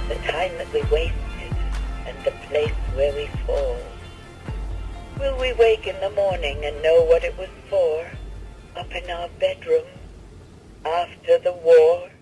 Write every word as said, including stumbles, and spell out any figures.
the time that we wasted, and the place where we fall. Will we wake in the morning and know what it was for, up in our bedroom, after the war?